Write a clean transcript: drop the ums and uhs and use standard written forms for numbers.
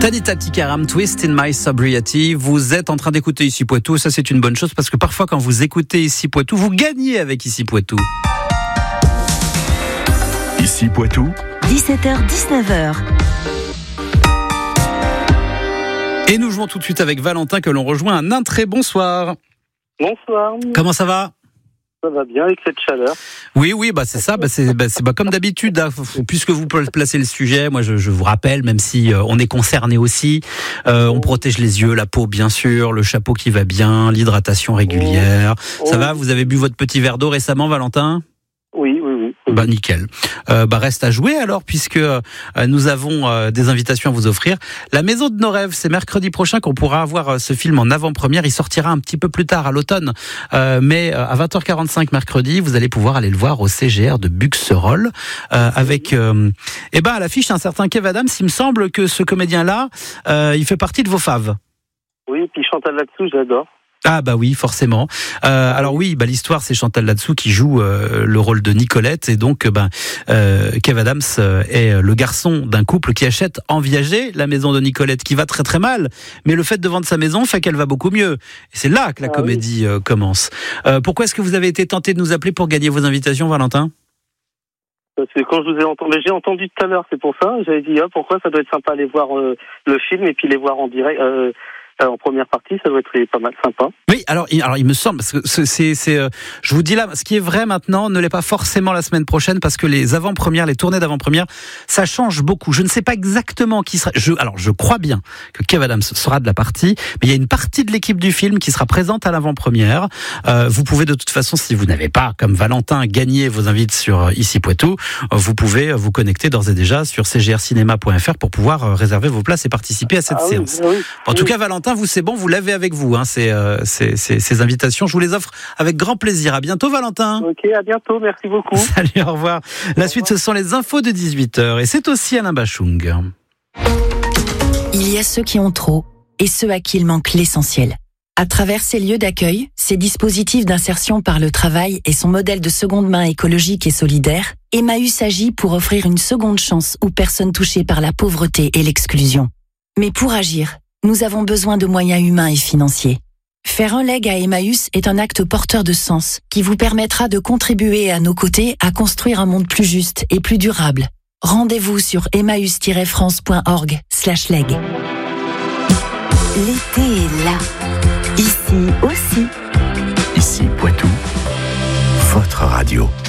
Tanita Tikaram, Twist in My Sobriety. Vous êtes en train d'écouter Ici Poitou. Ça, c'est une bonne chose parce que parfois, quand vous écoutez Ici Poitou, vous gagnez avec Ici Poitou. Ici Poitou, 17h-19h. Et nous jouons tout de suite avec Valentin que l'on rejoint à Nintré. Bonsoir. Bonsoir. Comment ça va ? Ça va bien avec cette chaleur. Oui, c'est ça. C'est comme d'habitude. Hein, puisque vous placez le sujet, moi je vous rappelle, même si on est concerné aussi, on protège les yeux, la peau bien sûr, le chapeau qui va bien, l'hydratation régulière. Ça va ? Vous avez bu votre petit verre d'eau récemment, Valentin ? Oui. Bah nickel. Reste à jouer alors, puisque nous avons des invitations à vous offrir. La Maison de nos rêves, c'est mercredi prochain qu'on pourra avoir ce film en avant-première. Il sortira un petit peu plus tard à l'automne, mais à 20h45 mercredi, vous allez pouvoir aller le voir au CGR de Buxerolles avec à l'affiche un certain Kev Adams. Il me semble que ce comédien-là, il fait partie de vos faves. Oui, et puis Chantal là-dessous, j'adore. Ah bah oui, forcément. Alors oui, l'histoire c'est Chantal là-dessous qui joue le rôle de Nicolette et donc Kev Adams est le garçon d'un couple qui achète en viager la maison de Nicolette qui va très très mal, mais le fait de vendre sa maison fait qu'elle va beaucoup mieux. Et c'est là que la comédie commence. Pourquoi est-ce que vous avez été tenté de nous appeler pour gagner vos invitations, Valentin ? Parce que quand je vous ai entendu, j'ai entendu tout à l'heure, c'est pour ça. J'avais dit pourquoi ça doit être sympa aller voir le film et puis les voir en direct. En première partie, ça doit être pas mal sympa. Oui, alors il me semble, parce que je vous dis là, ce qui est vrai maintenant ne l'est pas forcément la semaine prochaine, parce que les avant-premières, les tournées d'avant-première, ça change beaucoup. Je ne sais pas exactement qui sera. Je crois bien que Kev Adams sera de la partie, mais il y a une partie de l'équipe du film qui sera présente à l'avant-première. Vous pouvez de toute façon, si vous n'avez pas, comme Valentin, gagné vos invites sur Ici Poitou, vous pouvez vous connecter d'ores et déjà sur cgrcinema.fr pour pouvoir réserver vos places et participer à cette séance. En tout cas, Valentin, vous c'est bon, vous l'avez avec vous, hein, ces invitations. Je vous les offre avec grand plaisir. À bientôt, Valentin. Ok, à bientôt, merci beaucoup. Salut, au revoir. La suite, ce sont les infos de 18h et c'est aussi Alain Bachung. Il y a ceux qui ont trop et ceux à qui il manque l'essentiel. À travers ces lieux d'accueil, ces dispositifs d'insertion par le travail et son modèle de seconde main écologique et solidaire, Emmaüs agit pour offrir une seconde chance aux personnes touchées par la pauvreté et l'exclusion. Mais pour agir, nous avons besoin de moyens humains et financiers. Faire un leg à Emmaüs est un acte porteur de sens qui vous permettra de contribuer à nos côtés à construire un monde plus juste et plus durable. Rendez-vous sur emmaüs-france.org/leg. L'été est là. Ici aussi. Ici Poitou, votre radio.